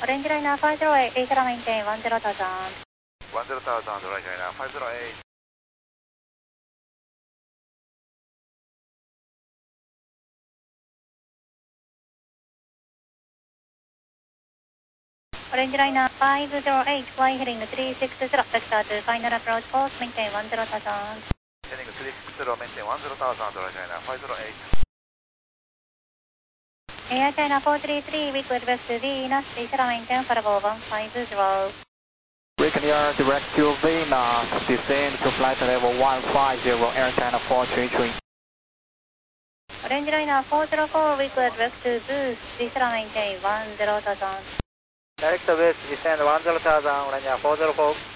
Orange Liner 508, Asia maintain 10,000. 10,000, Orange Liner 508. Orange Liner 508, fly heading 360, vector to final approach course, maintain 10,000. Heading 360, maintain 10,000, Orange Liner 508. Air China 433, request west to Venus, Asia maintain Fargo 150. Recon direct to Venus, descend to flight level 150, Air China 433. Orange Liner 404, request west to Boost, Asia maintain 10,000. Direct west, descend 10,000, Orange 404.